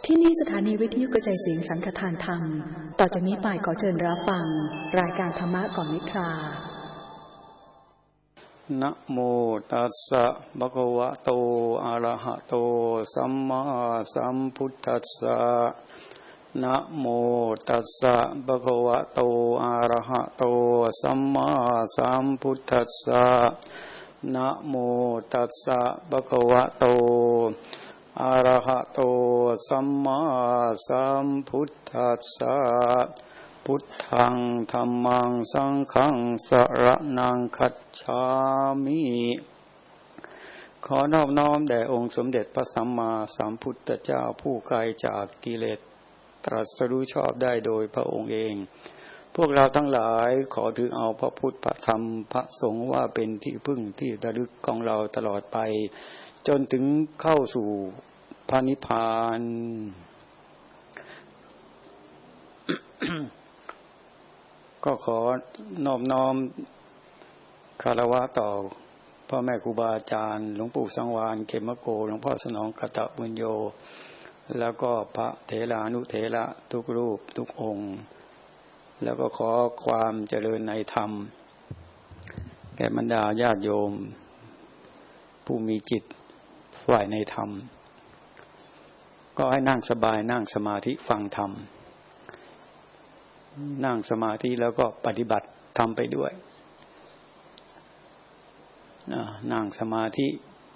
ที่นี่สถานีวิทยุกระจายเสียงสังฆทานธรรมต่อจากนี้ไปขอเชิญรับฟังรายการธรรมะก่อนนิทรานะโมตัสสะภะคะวะโตอะระหะโตสัมมาสัมพุทธัสสะนะโมตัสสะภะคะวะโตอะระหะโตสัมมาสัมพุทธัสสะนะโมตัสสะภะคะวะโตอะระหะโตสัมมาสัมพุทธัสสะพุทธังธัมมังสังฆังสรณังคัจฉามิขอนอบน้อมแด่องค์สมเด็จพระสัมมาสัมพุทธเจ้าผู้ไกลจากกิเลสตรัสรู้ชอบได้โดยพระองค์เองพวกเราทั้งหลายขอถือเอาพระพุทธพระธรรมพระสงฆ์ว่าเป็นที่พึ่งที่ระลึกของเราตลอดไปจนถึงเข้าสู่พระนิพพาน ก็ขอนอบน้อมคารวะต่อพ่อแม่ครูบาอาจารย์หลวงปู่สังวาลเขมโกหลวงพ่อสนองกตบุญโญแล้วก็พระเถรานุเถระทุกรูปทุกองค์แล้วก็ขอความเจริญในธรรมแก่บรรดาญาติโยมผู้มีจิตฝ่ายในธรรมก็ให้นั่งสบายนั่งสมาธิฟังธรรมนั่งสมาธิแล้วก็ปฏิบัติทำไปด้วยนั่งสมาธิ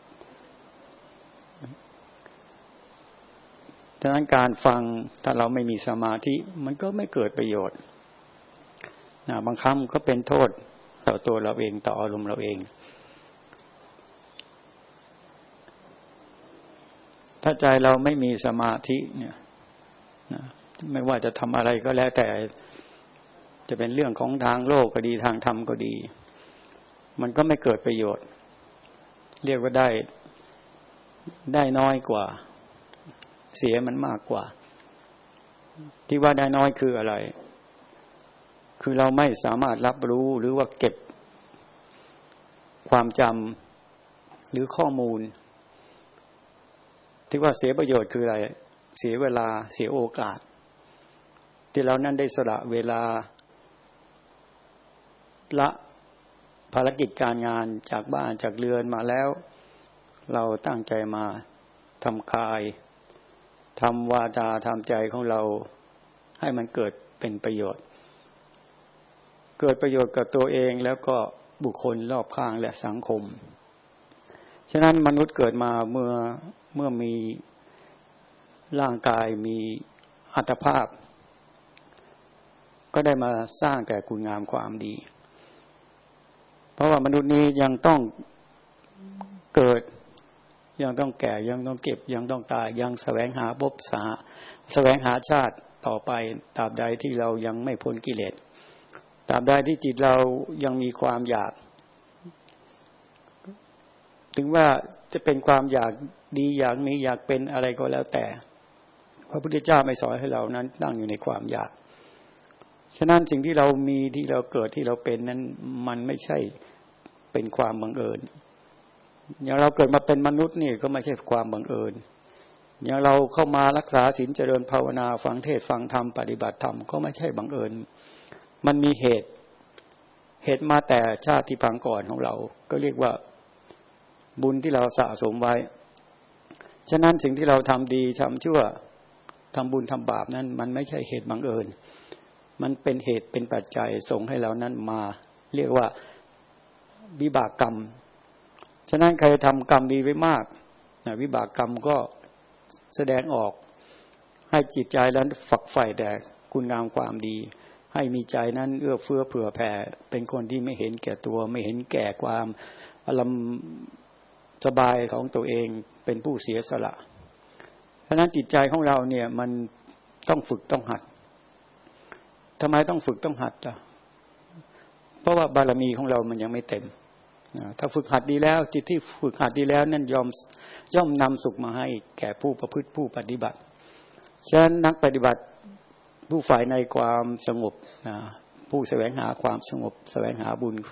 ดังนั้นการฟังถ้าเราไม่มีสมาธิมันก็ไม่เกิดประโยชน์บางครั้งก็เป็นโทษต่อตัวเราเองต่ออารมณ์เราเองถ้าใจเราไม่มีสมาธิเนี่ยไม่ว่าจะทำอะไรก็แล้วแต่จะเป็นเรื่องของทางโลกก็ดีทางธรรมก็ดีมันก็ไม่เกิดประโยชน์เรียกว่าได้น้อยกว่าเสียมันมากกว่าที่ว่าได้น้อยคืออะไรคือเราไม่สามารถรับรู้หรือว่าเก็บความจำหรือข้อมูลที่ว่าเสียประโยชน์คืออะไรเสียเวลาเสียโอกาสที่เรานั้นได้สละเวลาละภารกิจการงานจากบ้านจากเรือนมาแล้วเราตั้งใจมาทำกายทำวาจาทำใจของเราให้มันเกิดเป็นประโยชน์เกิดประโยชน์กับตัวเองแล้วก็บุคคลรอบข้างและสังคมฉะนั้นมนุษย์เกิดมาเมื่อมีร่างกายมีอัตภาพก็ได้มาสร้างแต่คุณงามความดีเพราะว่ามนุษย์นี้ยังต้องเกิดยังต้องแก่ยังต้องเก็บยังต้องตายยังแสวงหาภพแสวงหาชาติต่อไปตราบใดที่เรายังไม่พ้นกิเลสตราบใดที่จิตเรายังมีความอยากถึงว่าจะเป็นความอยากดีอยากมีอยากเป็นอะไรก็แล้วแต่พระพุทธเจ้าไม่สอนให้เรานั้นตั้งอยู่ในความอยากฉะนั้นสิ่งที่เรามีที่เราเกิดที่เราเป็นนั้นมันไม่ใช่เป็นความบังเอิญอย่างเราเกิดมาเป็นมนุษย์นี่ก็ไม่ใช่ความบังเอิญอย่างเราเข้ามารักษาศีลเจริญภาวนาฟังเทศน์ฟังธรรมปฏิบัติธรรมก็ไม่ใช่บังเอิญมันมีเหตุมาแต่ชาติที่พังก่อนของเราก็เรียกว่าบุญที่เราสะสมไว้ฉะนั้นสิ่งที่เราทำดีทำชั่วทำบุญทำบาปนั้นมันไม่ใช่เหตุบังเอิญมันเป็นเหตุเป็นปัจจัยส่งให้เรานั้นมาเรียกว่าวิบากกรรมฉะนั้นใครทำกรรมดีไว้มากวิบากกรรมก็แสดงออกให้จิตใจนั้นฝักใฝ่แต่คุณงามความดีให้มีใจนั้นเอื้อเฟื้อเผื่อแผ่เป็นคนที่ไม่เห็นแก่ตัวไม่เห็นแก่ความอารมณ์สบายของตัวเองเป็นผู้เสียสละเพราะนั้นจิตใจของเราเนี่ยมันต้องฝึกต้องหัดทำไมต้องฝึกต้องหัดล่ะเพราะว่าบารมีของเรามันยังไม่เต็มถ้าฝึกหัดดีแล้วจิตที่ฝึกหัดดีแล้วนั่นย่อมนำสุขมาให้แก่ผู้ประพฤติผู้ปฏิบัติฉะนั้นนักปฏิบัติผู้ฝ่ายในความสงบผู้แสวงหาความสงบแสวงหาบุญ